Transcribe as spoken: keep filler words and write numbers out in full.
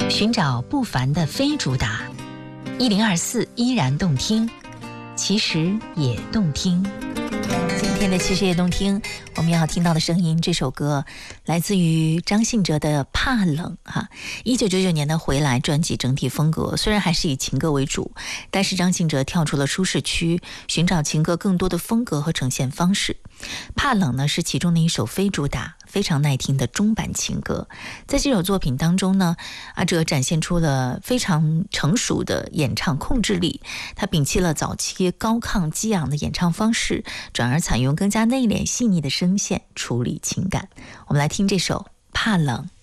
寻找不凡的非主打，一零二四依然动听，其实也动听。今天的其实也动听，我们要听到的声音，这首歌来自于张信哲的《怕冷》哈。一九九九年的《回来》专辑整体风格虽然还是以情歌为主，但是张信哲跳出了舒适区，寻找情歌更多的风格和呈现方式。《怕冷》呢是其中的一首非主打，非常耐听的中版情歌。在这首作品当中呢，阿哲展现出了非常成熟的演唱控制力，他摒弃了早期高亢激昂的演唱方式，转而采用更加内敛细腻的声线处理情感。我们来听这首《怕冷》。